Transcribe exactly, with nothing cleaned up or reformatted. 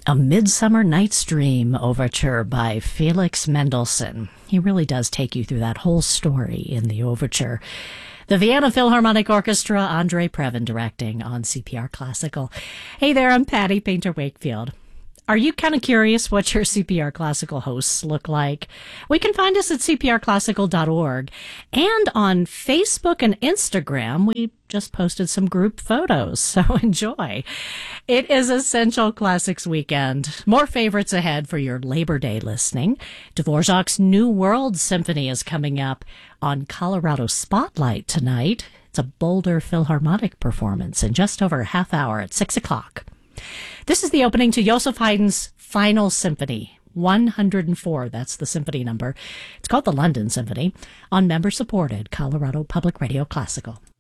A Midsummer Night's Dream overture by Felix Mendelssohn. He really does take you through that whole story in the overture. The Vienna Philharmonic Orchestra, Andre Previn directing on C P R Classical. Hey there, I'm Patty Painter Wakefield. Are you kind of curious what your C P R Classical hosts look like? We can find us at c p r classical dot org. And on Facebook and Instagram, we just posted some group photos, so enjoy. It is Essential Classics weekend. More favorites ahead for your Labor Day listening. Dvorak's New World Symphony is coming up on Colorado Spotlight tonight. It's a Boulder Philharmonic performance in just over a half hour at six o'clock. This is the opening to Joseph Haydn's Final Symphony, one hundred four. That's the symphony number. It's called the London Symphony on member-supported Colorado Public Radio Classical.